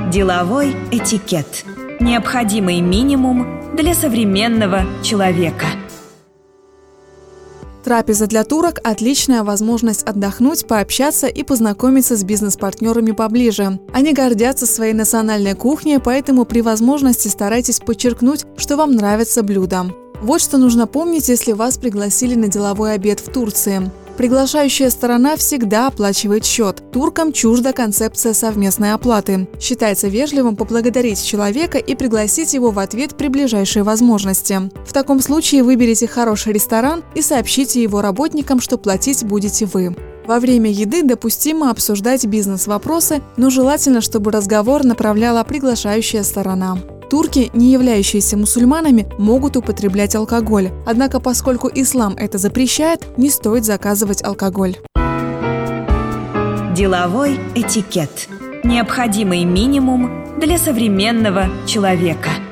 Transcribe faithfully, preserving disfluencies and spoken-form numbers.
Деловой этикет. Необходимый минимум для современного человека. Трапеза для турок – отличная возможность отдохнуть, пообщаться и познакомиться с бизнес-партнерами поближе. Они гордятся своей национальной кухней, поэтому при возможности старайтесь подчеркнуть, что вам нравится блюдо. Вот что нужно помнить, если вас пригласили на деловой обед в Турции. Приглашающая сторона всегда оплачивает счет. Туркам чужда концепция совместной оплаты. Считается вежливым поблагодарить человека и пригласить его в ответ при ближайшей возможности. В таком случае выберите хороший ресторан и сообщите его работникам, что платить будете вы. Во время еды допустимо обсуждать бизнес-вопросы, но желательно, чтобы разговор направляла приглашающая сторона. Турки, не являющиеся мусульманами, могут употреблять алкоголь. Однако, поскольку ислам это запрещает, не стоит заказывать алкоголь. Деловой этикет. Необходимый минимум для современного человека.